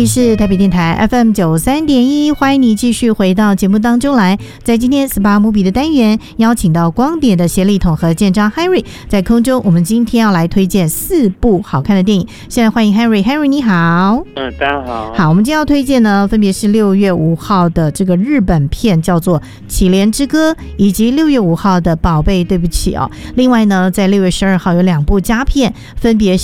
里是台北电台 FM93.1，欢迎你继续回到节目当中来。在今天 SPA Movie 的单元，邀请到光点的协力统合建章 Henry 在空中，我们今天要来推荐4部好看的电影。现在欢迎 Henry， 你好。 大家好。 好，我们今天要推荐呢，分别是6月5号的这个日本片叫做《乞怜之歌》，以及6月5号的《宝贝对不起》哦。另外呢，在6月12号有2部佳片，分别